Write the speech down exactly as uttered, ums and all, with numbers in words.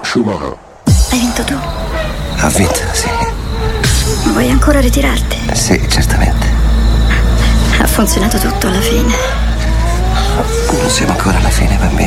Schumacher. Hai vinto tu. Ho vinto, sì. Vuoi ancora ritirarti? Sì, certamente. Ha funzionato tutto alla fine. Non siamo ancora alla fine, bambini.